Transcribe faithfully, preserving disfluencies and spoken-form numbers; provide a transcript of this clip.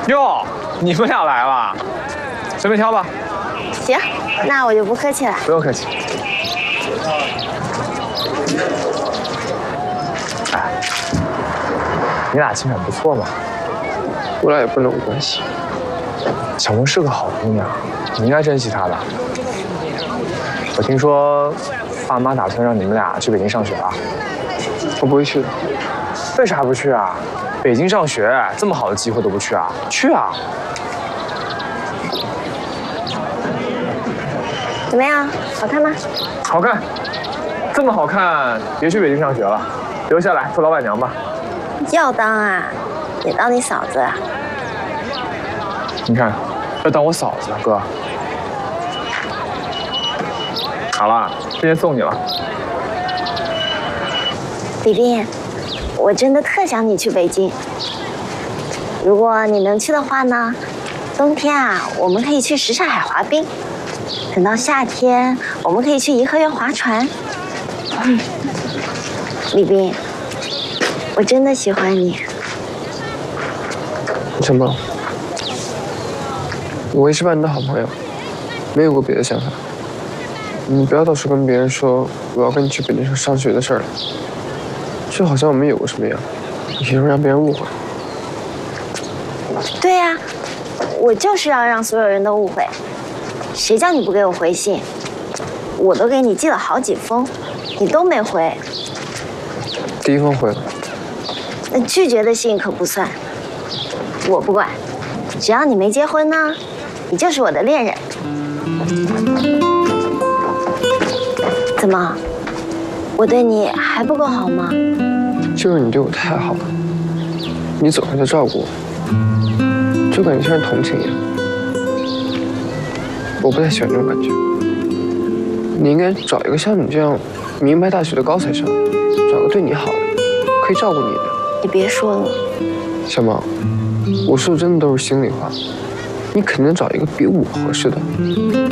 哟，你们俩来了，随便挑吧。 行，那我就不客气了。 不用客气。哎，你俩情感不错嘛， 我俩也不能有关系。 小萌是个好姑娘，你应该珍惜她的。我听说，爸妈打算让你们俩去北京上学啊。 我不会去的。 为啥不去啊？北京上学这么好的机会都不去啊？去啊！ 怎么样，好看吗？ 好看，这么好看，别去北京上学了，留下来做老板娘吧。 要当啊，也当你嫂子啊。 你看，要当我嫂子，哥。好了，这件送你了。 李斌，我真的特想你去北京。如果你能去的话呢，冬天啊，我们可以去什刹海滑冰；等到夏天，我们可以去颐和园划船。嗯，李斌，我真的喜欢你。 小萌，我一直把你的好朋友，没有过别的想法。你不要到处跟别人说我要跟你去北京上上学的事儿了，就好像我们有过什么样，也会让别人误会。 对呀、啊，我就是要让所有人都误会。谁叫你不给我回信？我都给你寄了好几封，你都没回。 第一封回了， 那拒绝的信可不算。我不管，只要你没结婚呢，你就是我的恋人。怎么，我对你还不够好吗？ 就是你对我太好了，你总是在照顾我，就感觉像是同情一样。我不太喜欢这种感觉。你应该找一个像你这样名牌大学的高材生，找个对你好的，可以照顾你的。 你别说了， 小萌，我说的真的都是心里话，你肯定找一个比我合适的。